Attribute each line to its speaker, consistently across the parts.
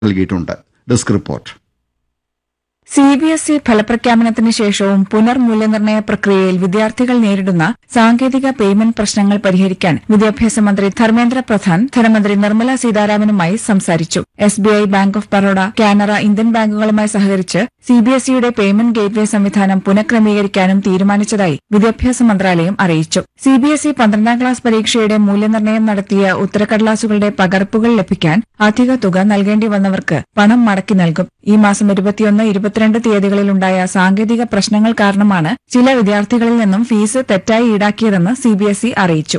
Speaker 1: നൽകിയിട്ടുണ്ട്. Desk report.
Speaker 2: CBSE ഫലപ്രഖ്യാപനത്തിന് ശേഷവും പുനർമൂല്യനിർണ്ണയ പ്രക്രിയയിൽ വിദ്യാർത്ഥികൾ നേരിടുന്ന സാങ്കേതിക പേയ്മെന്റ് പ്രശ്നങ്ങൾ പരിഹരിക്കാൻ വിദ്യാഭ്യാസ മന്ത്രി ധർമ്മേന്ദ്ര പ്രധാൻ ധനമന്ത്രി നിർമ്മല സീതാരാമനുമായി സംസാരിച്ചു. SBI, bank of Baroda, Canara, Indian ബാങ്കുകളുമായി സഹകരിച്ച് CBSEയുടെ പേയ്മെന്റ് ഗേറ്റ്വേ സംവിധാനം പുനഃക്രമീകരിക്കാനും തീരുമാനിച്ചതായി വിദ്യാഭ്യാസ മന്ത്രാലയം അറിയിച്ചു. CBSE 12ാം ക്ലാസ് പരീക്ഷയുടെ മൂല്യനിർണ്ണയം നടത്തിയ ഉത്തരക്കടലാസുകളുടെ പകർപ്പുകൾ ലഭിക്കാൻ അധിക തുക നൽകേണ്ടി വന്നവർക്ക് പണം മടക്കി നൽകും. ഈ മാസം 21, 22 തീയതികളിലുണ്ടായ സാങ്കേതിക പ്രശ്നങ്ങൾ കാരണമാണ് ചില വിദ്യാർത്ഥികളിൽ നിന്നും ഫീസ് തെറ്റായി ഈടാക്കിയതെന്ന് CBSE അറിയിച്ചു.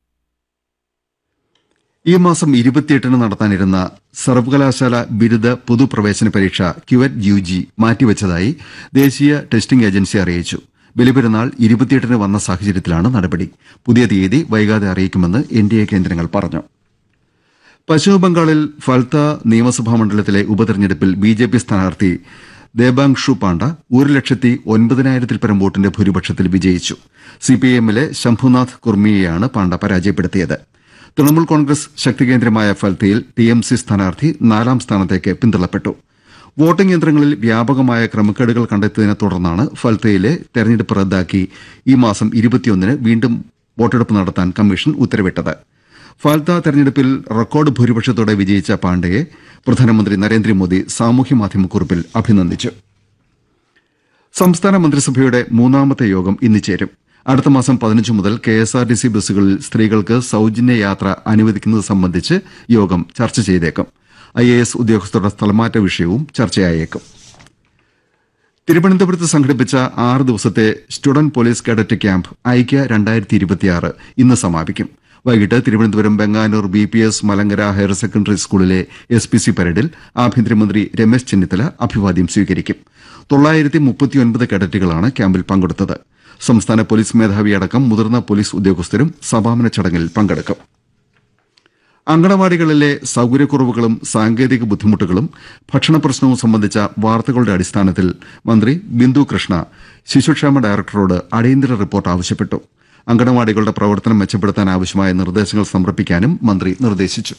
Speaker 1: ഈ മാസം 28-ന് നടത്താനിരുന്ന സർവകലാശാല ബിരുദ പൊതുപ്രവേശന പരീക്ഷ ക്യുവറ്റ് UG മാറ്റിവെച്ചതായി ദേശീയ ടെസ്റ്റിംഗ് ഏജൻസി അറിയിച്ചു. ബലിപെരുന്നാൾ 28-ന് വന്ന സാഹചര്യത്തിലാണ് നടപടി. പുതിയ തീയതി വൈകാതെ അറിയിക്കുമെന്ന് NDA കേന്ദ്രങ്ങൾ പറഞ്ഞു. പശ്ചിമബംഗാളിൽ ഫൽത്ത നിയമസഭാ മണ്ഡലത്തിലെ ഉപതെരഞ്ഞെടുപ്പിൽ BJP സ്ഥാനാർത്ഥി ദേബാങ്ഷു പാണ്ഡ 1,09,000-ൽ പരം വോട്ടിന്റെ ഭൂരിപക്ഷത്തിൽ വിജയിച്ചു. CPIMലെ ശംഭുനാഥ് കുർമിയെയാണ് പാണ്ഡ പരാജയപ്പെടുത്തിയത്. തൃണമൂൽ കോൺഗ്രസ് ശക്തികേന്ദ്രമായ ഫൽത്തയിൽ TMC സ്ഥാനാർത്ഥി 4ാം സ്ഥാനത്തേക്ക് പിന്തള്ളപ്പെട്ടു. വോട്ടിംഗ് യന്ത്രങ്ങളിൽ വ്യാപകമായ ക്രമക്കേടുകൾ കണ്ടെത്തിയതിനെ തുടർന്നാണ് ഫൽത്തയിലെ തെരഞ്ഞെടുപ്പ് റദ്ദാക്കി ഈ മാസം 21-ന് വീണ്ടും വോട്ടെടുപ്പ് നടത്താൻ കമ്മീഷൻ ഉത്തരവിട്ടത്. ഫാൽത്ത തെരഞ്ഞെടുപ്പിൽ റെക്കോർഡ് ഭൂരിപക്ഷത്തോടെ വിജയിച്ച പാണ്ഡയെ പ്രധാനമന്ത്രി നരേന്ദ്രമോദി സാമൂഹ്യമാധ്യമക്കുറിപ്പിൽ അഭിനന്ദിച്ചു. സംസ്ഥാന മന്ത്രിസഭയുടെ 3ാമത്തെ യോഗം ഇന്ന് ചേരും. അടുത്ത മാസം 15 മുതൽ KSRTC ബസ്സുകളിൽ സ്ത്രീകൾക്ക് സൌജന്യ യാത്ര അനുവദിക്കുന്നത് സംബന്ധിച്ച് യോഗം ചർച്ച ചെയ്തേക്കും. IAS ഉദ്യോഗസ്ഥരുടെ സ്ഥലമാറ്റ വിഷയവും ചർച്ചയായേക്കും. തിരുവനന്തപുരത്ത് സംഘടിപ്പിച്ച 6 ദിവസത്തെ സ്റ്റുഡന്റ് പോലീസ് കേഡറ്റ് ക്യാമ്പ് ഐക്യ 2026 ഇന്ന് സമാപിക്കും. വൈകിട്ട് Thiruvananthapuram Venganoor BPS Malankara higher secondary സ്കൂളിലെ SPC പരേഡിൽ ആഭ്യന്തരമന്ത്രി രമേശ് ചെന്നിത്തല അഭിവാദ്യം സ്വീകരിക്കും. 939 കേഡറ്റുകളാണ് ക്യാമ്പിൽ പങ്കെടുത്തത്. സംസ്ഥാന പോലീസ് മേധാവിയടക്കം മുതിർന്ന പോലീസ് ഉദ്യോഗസ്ഥരും സമാപന ചടങ്ങിൽ പങ്കെടുക്കും. അങ്കണവാടികളിലെ സൌകര്യക്കുറവുകളും സാങ്കേതിക ബുദ്ധിമുട്ടുകളും ഭക്ഷണപ്രശ്നവും സംബന്ധിച്ച വാർത്തകളുടെ അടിസ്ഥാനത്തിൽ മന്ത്രി ബിന്ദു കൃഷ്ണ ശിശുക്ഷേമ ഡയറക്ടറോട് അടിയന്തര റിപ്പോർട്ട് ആവശ്യപ്പെട്ടു. അങ്കണവാടികളുടെ പ്രവർത്തനം മെച്ചപ്പെടുത്താൻ ആവശ്യമായ നിർദ്ദേശങ്ങൾ സമർപ്പിക്കാനും മന്ത്രി നിർദ്ദേശിച്ചു.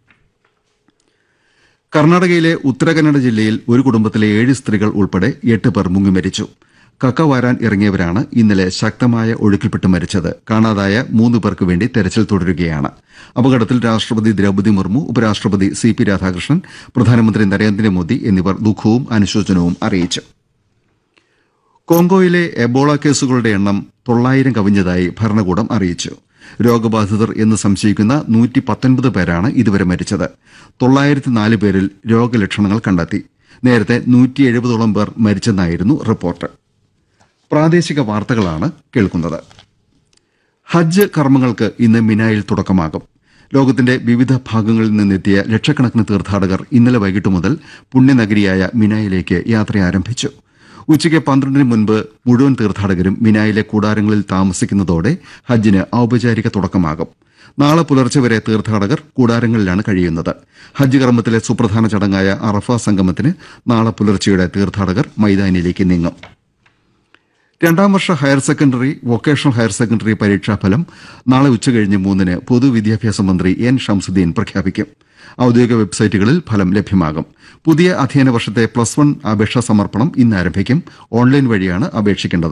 Speaker 1: കർണാടകയിലെ ഉത്തരകന്നഡ ജില്ലയിൽ ഒരു കുടുംബത്തിലെ 7 സ്ത്രീകൾ ഉൾപ്പെടെ 8 പേർ മുങ്ങിമരിച്ചു. കക്ക വാരാൻ ഇറങ്ങിയവരാണ് ഇന്നലെ ശക്തമായ ഒഴുക്കിൽപ്പെട്ട് മരിച്ചത്. കാണാതായ 3 പേർക്ക് വേണ്ടി തെരച്ചിൽ തുടരുകയാണ്. അപകടത്തിൽ രാഷ്ട്രപതി ദ്രൌപദി മുർമു, ഉപരാഷ്ട്രപതി CP രാധാകൃഷ്ണൻ, പ്രധാനമന്ത്രി നരേന്ദ്രമോദി എന്നിവർ ദുഃഖവും അനുശോചനവും അറിയിച്ചു. കോങ്കോയിലെ എബോള കേസുകളുടെ എണ്ണം 900 കവിഞ്ഞതായി ഭരണകൂടം അറിയിച്ചു. രോഗബാധിതർ എന്ന് സംശയിക്കുന്ന 119 പേരാണ് ഇതുവരെ മരിച്ചത്. 904 പേരിൽ രോഗലക്ഷണങ്ങൾ കണ്ടെത്തി. നേരത്തെ 170ഓളം പേർ മരിച്ചെന്നായിരുന്നു റിപ്പോർട്ട്. പ്രാദേശിക വാർത്തകളാണ് കേൾക്കുന്നത്. ഹജ്ജ് കർമ്മങ്ങൾക്ക് ഇന്ന് മിനായിൽ തുടക്കമാകും. ലോകത്തിന്റെ വിവിധ ഭാഗങ്ങളിൽ നിന്നെത്തിയ ലക്ഷക്കണക്കിന് തീർത്ഥാടകർ ഇന്നലെ വൈകിട്ട് മുതൽ പുണ്യനഗരിയായ മിനായിലേക്ക് യാത്ര ആരംഭിച്ചു. ഉച്ചയ്ക്ക് 12-ന് മുൻപ് മുഴുവൻ തീർത്ഥാടകരും മിനായിലെ കൂടാരങ്ങളിൽ താമസിക്കുന്നതോടെ ഹജ്ജിന് ഔപചാരിക തുടക്കമാകും. നാളെ പുലർച്ചെ വരെ തീർത്ഥാടകർ കൂടാരങ്ങളിലാണ് കഴിയുന്നത്. ഹജ്ജ് കർമ്മത്തിലെ സുപ്രധാന ചടങ്ങായ അറഫ സംഗമത്തിന് നാളെ പുലർച്ചെയോടെ തീർത്ഥാടകർ മൈതാനിയിലേക്ക് നീങ്ങും. 2ാം വർഷ higher secondary, vocational higher secondary പരീക്ഷാഫലം നാളെ ഉച്ചകഴിഞ്ഞ് 3-ന് പൊതുവിദ്യാഭ്യാസ മന്ത്രി N ഷംസുദ്ദീൻ പ്രഖ്യാപിക്കും. ഔദ്യോഗിക വെബ്സൈറ്റുകളിൽ ഫലം ലഭ്യമാകും. പുതിയ അധ്യയന വർഷത്തെ +1 അപേക്ഷാ സമർപ്പണം ഇന്ന് ആരംഭിക്കും. ഓൺലൈൻ വഴിയാണ് അപേക്ഷിക്കേണ്ടത്.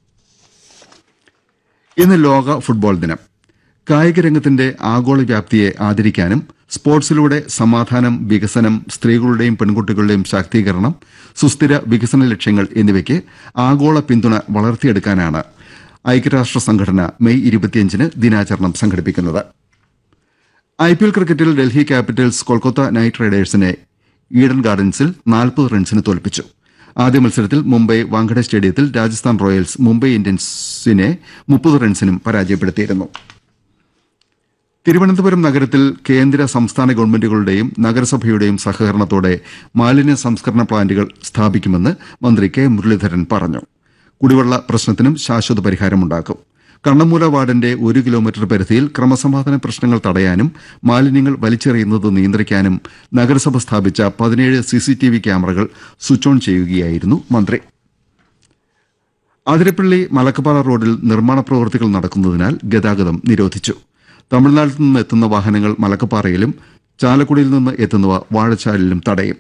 Speaker 1: ഇന്ന് ലോക ഫുട്ബോൾ ദിനം. കായിക രംഗത്തിന്റെ ആഗോള വ്യാപ്തിയെ ആദരിക്കാനും സ്പോർട്സിലൂടെ സമാധാനം, വികസനം, സ്ത്രീകളുടെയും പെൺകുട്ടികളുടെയും ശാക്തീകരണം, സുസ്ഥിര വികസന ലക്ഷ്യങ്ങൾ എന്നിവയ്ക്ക് ആഗോള പിന്തുണ വളർത്തിയെടുക്കാനാണ് ഐക്യരാഷ്ട്ര സംഘടന മെയ് 25-ന് ദിനാചരണം സംഘടിപ്പിക്കുന്നത്. IPL ക്രിക്കറ്റിൽ ഡൽഹി ക്യാപിറ്റൽസ് കൊൽക്കത്ത നൈറ്റ് റൈഡേഴ്സിനെ ഈഡൻ ഗാർഡൻസിൽ 40 റൺസിന് തോൽപ്പിച്ചു. ആദ്യ മത്സരത്തിൽ മുംബൈ വാങ്കഡെ സ്റ്റേഡിയത്തിൽ രാജസ്ഥാൻ റോയൽസ് മുംബൈ ഇന്ത്യൻസിനെ 30 റൺസിനും പരാജയപ്പെടുത്തിയിരുന്നു. തിരുവനന്തപുരം നഗരത്തിൽ കേന്ദ്ര സംസ്ഥാന ഗവൺമെന്റുകളുടെയും നഗരസഭയുടെയും സഹകരണത്തോടെ മാലിന്യ സംസ്കരണ പ്ലാന്റുകൾ സ്ഥാപിക്കുമെന്ന് മന്ത്രി K മുരളീധരൻ പറഞ്ഞു. കുടിവെള്ള പ്രശ്നത്തിനും ശാശ്വത പരിഹാരമുണ്ടാക്കും. കണ്ണമൂല വാർഡിന്റെ 1 കിലോമീറ്റർ പരിധിയിൽ ക്രമസമാധാന പ്രശ്നങ്ങൾ തടയാനും മാലിന്യങ്ങൾ വലിച്ചെറിയുന്നത് നിയന്ത്രിക്കാനും നഗരസഭ സ്ഥാപിച്ച 17 CCTV ക്യാമറകൾ സ്വിച്ച് ഓൺ ചെയ്യുകയായിരുന്നു മന്ത്രി. അതിരപ്പള്ളി മലക്കപ്പാറ റോഡിൽ നിർമ്മാണ പ്രവൃത്തികൾ നടക്കുന്നതിനാൽ ഗതാഗതം നിരോധിച്ചു. തമിഴ്നാട്ടിൽ നിന്ന് എത്തുന്ന വാഹനങ്ങൾ മലക്കപ്പാറയിലും ചാലക്കുടിയിൽ നിന്ന് എത്തുന്നവ വാഴച്ചാലിലും തടയും.